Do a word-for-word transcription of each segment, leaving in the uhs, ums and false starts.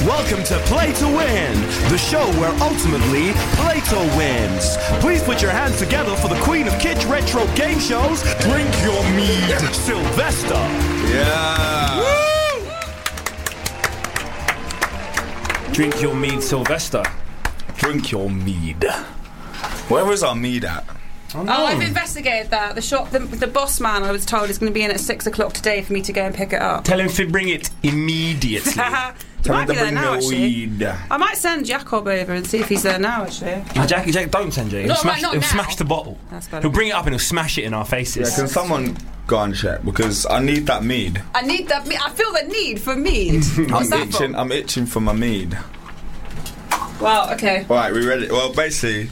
Welcome to Play to Win, the show where ultimately Plato wins. Please put your hands together for the queen of kitsch retro game shows. Drink your mead, Sylvester. Yeah. Woo! Drink your mead, Sylvester. Drink your mead. Where was our mead at? Oh, oh, I've investigated that. The shop, the, the boss man, I was told, is going to be in at six o'clock today for me to go and pick it up. Tell him to bring it immediately. Tell him to bring now, the weed. I might send Jacob over and see if he's there now, actually. No, Jack, Jack, don't send Jack. He'll, smash, right, he'll now. smash the bottle. That's better. He'll bring it up and he'll smash it in our faces. Yeah, can someone go and check? Because I need that mead. I need that mead. I feel the need for mead. What's I'm that itching. for? I'm itching for my mead. Well, okay. All right, we ready? Well, basically,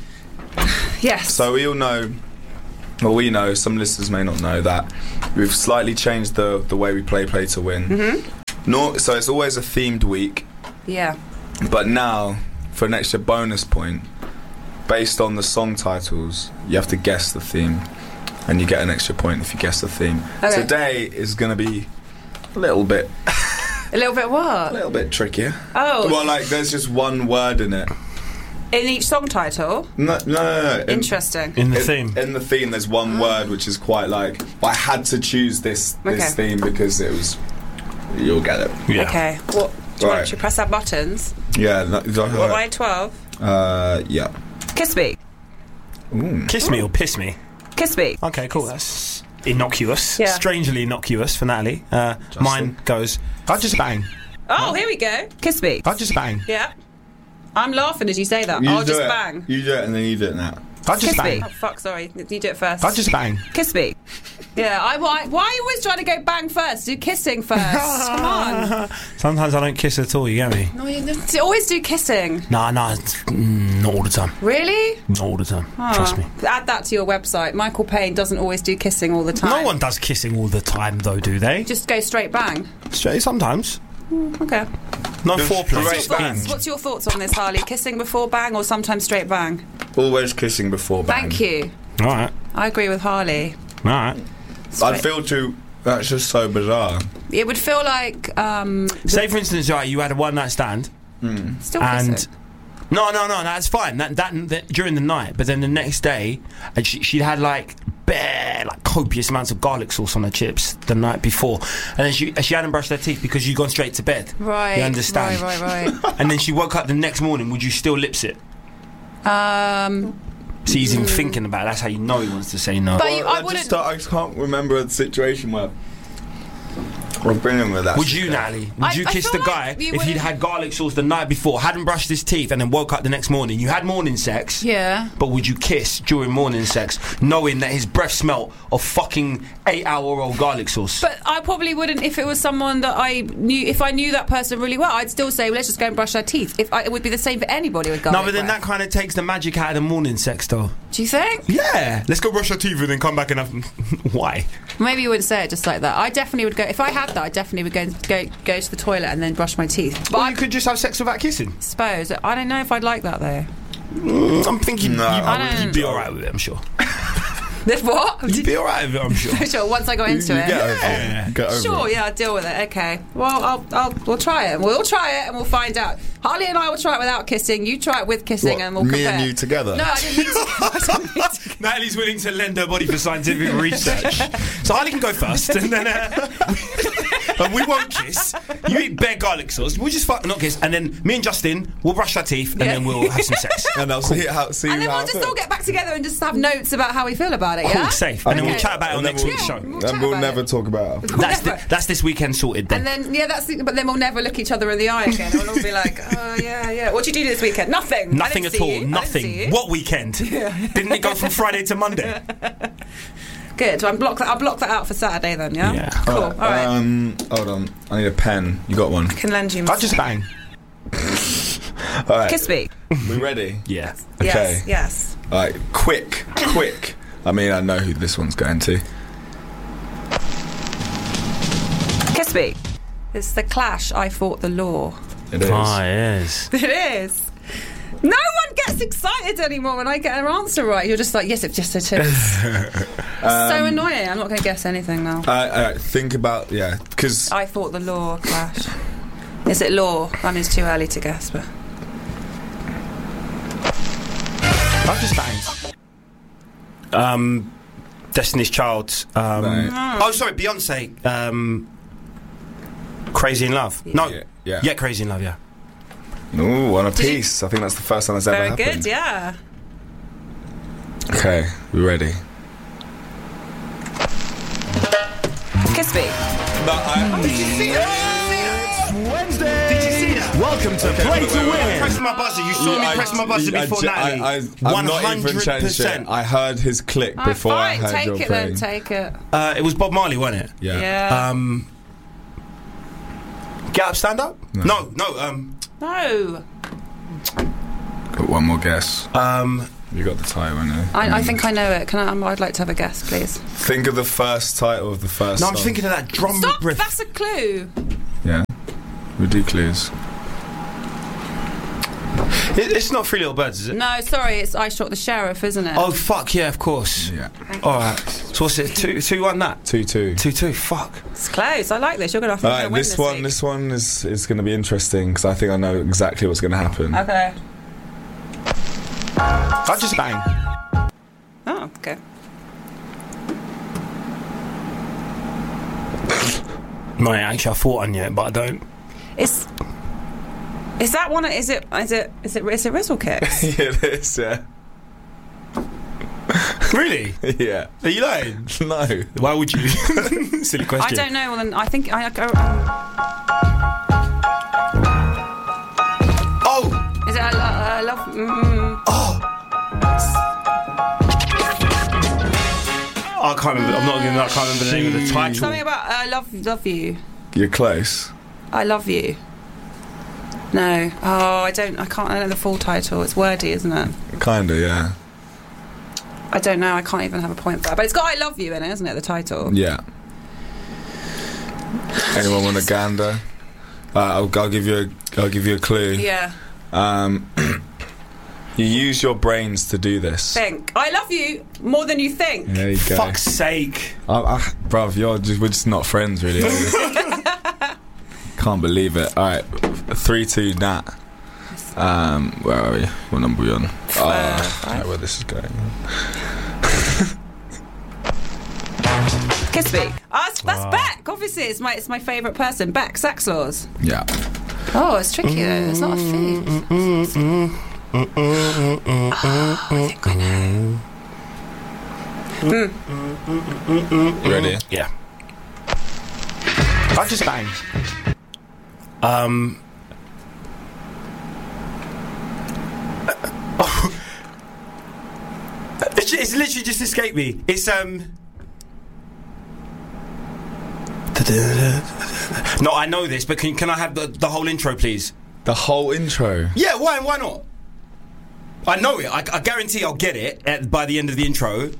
yes. So we all know. Well, we know. Some listeners may not know that we've slightly changed the the way we play Play to Win. Mm-hmm. No, so it's always a themed week. Yeah. But now, for an extra bonus point, based on the song titles, you have to guess the theme, and you get an extra point if you guess the theme. Okay. Today is going to be a little bit. A little bit what? A little bit trickier. Oh. Well, like there's just one word in it. In each song title? No, no, no. no. In, Interesting. In the in, theme. In the theme, there's one word which is quite like I had to choose this this Okay. theme because it was. You'll get it. Yeah. Okay. What? Do you Right. want to press our buttons? Yeah. No, What, line twelve? Uh, yeah. Kiss me. Ooh. Kiss me or piss me. Kiss me. Okay, cool. That's innocuous. Yeah. Strangely innocuous for Natalie. Uh, mine goes, I just bang. Oh, here we go. Kiss me. I just bang. Yeah. I'm laughing as you say that. You I'll do just it. bang. You do it and then you do it now. I just Kiss bang. me. Oh, fuck, sorry. You do it first. I just bang. Kiss me. Yeah, I, why, why are you always trying to go bang first? Do kissing first. Come on. Sometimes I don't kiss at all, you get me? No, you you always do kissing. Nah, nah, it's, mm, not all the time. Really? Not all the time. Oh. Trust me. Add that to your website. Michael Payne doesn't always do kissing all the time. No one does kissing all the time, though, do they? Just go straight bang. Straight, sometimes. Okay. No Just foreplay. straight What's your, bang. thoughts, what's your thoughts on this, Harley? Kissing before bang or sometimes straight bang? Always kissing before bang. Thank you. All right. I agree with Harley. All right. I feel too. That's just so bizarre. It would feel like um, Say, for instance, right, you had a one-night stand, still and kissing. no, no, no, that's fine. That, that that during the night, but then the next day, and she she'd had like bare, like copious amounts of garlic sauce on her chips the night before, and then she she hadn't brushed her teeth because you'd gone straight to bed. Right. You understand? Right, right, right. And then she woke up the next morning. Would you still lips it? um, So he's even thinking about it. That's how you know he wants to say no. But you, I I wouldn't. just I can't remember the situation where I've been in with that. Would you, Natalie? Would I- you I kiss the feel guy like you if he'd wouldn't- had garlic sauce the night before, hadn't brushed his teeth, and then woke up the next morning? You had morning sex, Yeah. but would you kiss during morning sex, knowing that his breath smelt of fucking eight-hour-old garlic sauce? But I probably wouldn't if it was someone that I knew. If I knew that person really well, I'd still say, well, let's just go and brush our teeth. If I, it would be the same for anybody with garlic no, but then breath. that kind of takes the magic out of the morning sex, though. Do you think? Yeah. Let's go brush our teeth and then come back and have... Why? Maybe you wouldn't say it just like that. I definitely would go. If I had that, I definitely would go go go to the toilet and then brush my teeth. But Well, I you could just have sex without kissing. suppose I don't know if I'd like that though. Mm, I'm thinking No, you'd, I you'd, don't- be alright with it, I'm sure. What? You'd be alright with it, I'm sure. Sure. Once I got You into get it. over it. Get over Sure, it. yeah, I'll deal with it. Okay. Well, I'll, I'll, we'll try it. We'll try it and we'll find out. Harley and I will try it without kissing. You try it with kissing What, and we'll me compare. and you together? No, I didn't mean to. I didn't mean to. Natalie's willing to lend her body for scientific research. So Harley can go first, and then uh, and we won't kiss. You eat bare garlic sauce. We'll just fuck, not kiss, and then me and Justin will brush our teeth, and Yeah. then we'll have some sex. And I'll see how see And then how we'll I just feel. all get back together and just have notes about how we feel about it, yeah? Cool, safe, and then we'll Okay. chat about it on And then next we'll- week's show. We'll And chat we'll about never it. talk about it. That's Never. the, that's this weekend sorted then. And then, yeah, that's the, but then we'll never look each other in the eye again. We'll all be like, oh, yeah, yeah. What did you do this weekend? Nothing. Nothing I at didn't all. see you. I didn't Nothing. see you. What weekend? Didn't it go from Friday to Monday? Good. So I'm block that, I'll block that out for Saturday then, yeah? Yeah. Cool. All right. Um, hold on. I need a pen. You got one? I can lend you my... I just bang. All right. Kiss me. We ready? Yeah. Okay. Yes, yes. All right. Quick. Quick. I mean, I know who this one's going to. Kiss me. It's the Clash, I Fought the Law. It is. Ah, yes. It is. No one gets excited anymore when I get an answer right. You're just like, yes, it's just it is. So annoying. I'm not going to guess anything now. Uh, all right. Think about yeah, because I Fought the Law, Clash. Is it Law? I mean, it's too early to guess, but... I've just banged. Um, Destiny's Child. Um, No. Oh, sorry, Beyonce. Um, Crazy in Love. No. Yeah, yeah. Yeah, Crazy in Love, yeah. Ooh, one you- apiece. I think that's the first time that's ever Very happened. good, yeah. Okay, we ready? Kiss me. No, I, Did you see that? Wednesday. Did you see that? Welcome to Play to Win. Press my buzzer. You saw me I- press my buzzer I- before I, Natalie. I, I, I'm not even chatting shit. I heard his click Alright, before I fine, heard take your it playing. then, take it. Uh, it was Bob Marley, wasn't it? Yeah. Yeah. Um, Get Up, Stand Up? No. No, no. Um, No. Got one more guess. um, You got the title, innit? I, I think I know it. Can I? um, I'd like to have a guess, please. Think of the first title of the first no, I'm song. thinking of that drum Stop! riff. That's a clue. Yeah. We do clues. It, it's not Three Little Birds, is it? No, sorry, it's I Shot the Sheriff, isn't it? Oh, fuck, yeah, of course. Yeah. Alright. So what's it? Two, two, one, that? Two two. Two, two, fuck. It's close. I like this. You're gonna have to Alright, win this this one, week. this one is is going to be interesting because I think I know exactly what's going to happen. Okay. I just bang. Oh, okay. Mate, actually, I thought I knew it, but I don't. It's. Is that one? Is it? Is it? Is it? Is it Rizzle Kicks? Yeah, it is. Yeah. Really? Yeah. Are you lying? No. Why would you? Silly I question. don't know. Well, then I think I go. Um, Oh! is it? I, lo- I love. Mm, Oh! I can't remember. I'm not gonna. I can't remember the name of the title. something about I love love you. You're close. I love you. No. Oh, I don't. I can't. I don't know the full title. It's wordy, isn't it? Kinda, yeah. I don't know. I can't even have a point for that. But it's got "I love you" in it, isn't it? The title. Yeah. Anyone want a gander? Uh, I'll, I'll give you a. I'll give you a clue. Yeah. Um, you use your brains to do this. Think. I love you more than you think. There you go. Fuck's sake. I, I, bruv, you're just, we're just not friends, really. Are we? Can't believe it. All right, three two Nat. Um, where are we? What number are we on? Oh, I know where this is going. Kiss me. Oh, it's, that's Beck. Obviously, it's my it's my favourite person. Beck Saxlaws. Yeah. Oh, it's tricky though. It's not a thing. Oh, I think I know. You ready? Yeah. I just banged. Um. Oh. It's, it's literally just escaped me. It's um. No, I know this, but can can I have the, the whole intro, please? The whole intro. Yeah, why? Why not? I know it. I, I guarantee I'll get it at, by the end of the intro.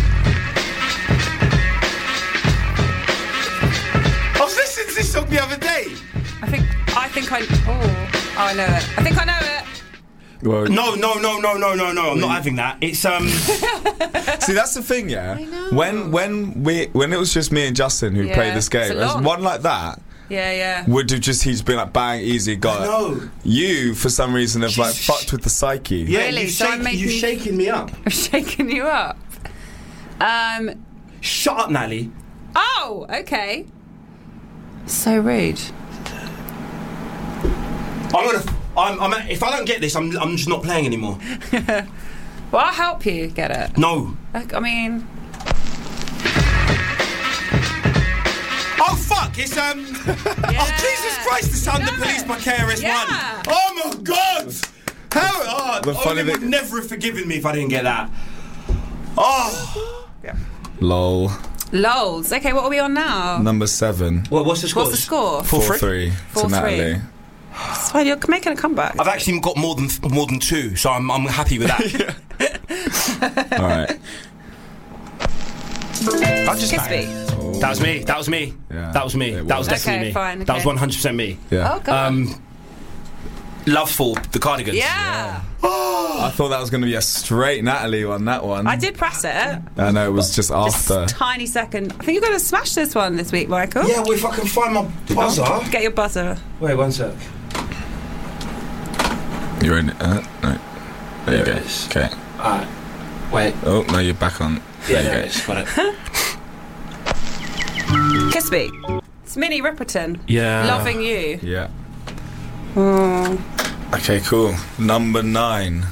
I was listening to this song the other day. I think I think I. Oh, oh, I know it. I think I know it. Well, No, no, no, no, no, no, no. I'm not having that. It's um. see, that's the thing, yeah. I know. When when we when it was just me and Justin who Yeah, played this game, it's a as lot. one like that Yeah, yeah. would have just he's been like bang easy got it. No. You for some reason have like She's- fucked with the psyche. Yeah, Really? you So I'm shake, making- you shaking me up. I'm shaking you up. Um. Shut up, Natalie. Oh, okay. So rude. I'm gonna. I'm. I'm. If I don't get this, I'm. I'm just not playing anymore. Well, I'll help you get it. No. Like, I mean, Oh fuck! It's um. Oh Jesus Christ! The Sound of Yeah. Police by K R S One. Yeah. Oh my God! How? Oh, The funny Ollie would thing- never have forgiven me if I didn't get that. Oh. Lol. lols. Okay, what are we on now? Number seven. Well, what's the score? What's the score? Four, Four three. three Four, to three. Natalie. It's fine, you're making a comeback. I've actually got more than more than two, so I'm I'm happy with that. All right. I just Kiss me. That was me. That was me. Yeah, that was me. it That was was. definitely Okay, me. fine, That was okay. one hundred percent me. Yeah. Oh, God. Um, Love for the Cardigans. yeah. Oh. I thought that was going to be a straight Natalie one. That one. I did press it. I know it was just Just after. a tiny second. I think you're going to smash this one this week, Michael. Yeah, well, if I can find my buzzer. Get your buzzer. Wait, one sec. You're in it. Uh, no. There, you There go. it is. Okay. Alright. Wait. Oh no, you're back on. Yeah, There there you it is. Got it. Kiss me. It's Minnie Riperton. Yeah. Loving you. go. Yeah. Oh. Okay, cool. Number nine.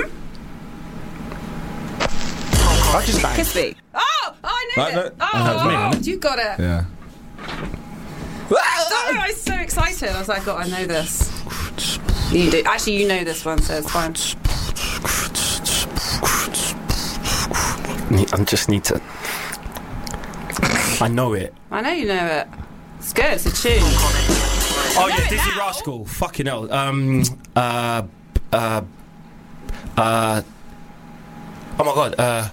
I just banged. Kiss me. Oh, I knew No, it. no. Oh, That was me, wasn't it? you got it. Yeah. Sorry, I was so excited. I was like, God, I know this. You do. Actually, you know this one, so it's fine. I just need to. I know it. I know you know it. It's good. It's a tune. Oh know yeah, it Dizzy now? Rascal. Fucking hell. Um. Uh. Uh. Uh. Oh my god. Uh.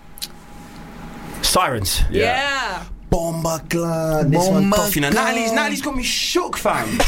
Sirens. Yeah. Bomba Clan. This one tough, you know. Natalie's, Natalie's got me shook, fam.